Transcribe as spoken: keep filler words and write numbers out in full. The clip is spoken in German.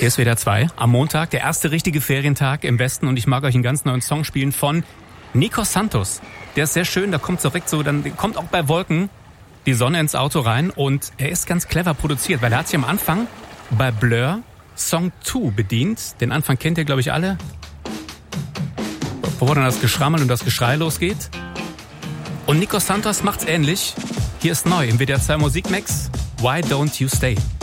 Hier ist W D R zwei. Am Montag, der erste richtige Ferientag im Westen und ich mag euch einen ganz neuen Song spielen von Nico Santos. Der ist sehr schön, da kommt direkt so, dann kommt auch bei Wolken die Sonne ins Auto rein und er ist ganz clever produziert, weil er hat sich am Anfang bei Blur Song zwei bedient. Den Anfang kennt ihr, glaube ich, alle. Wo dann das Geschrammel und das Geschrei losgeht. Und Nico Santos macht's ähnlich. Hier ist neu im W D R zwei Musikmix. Why Don't You Stay?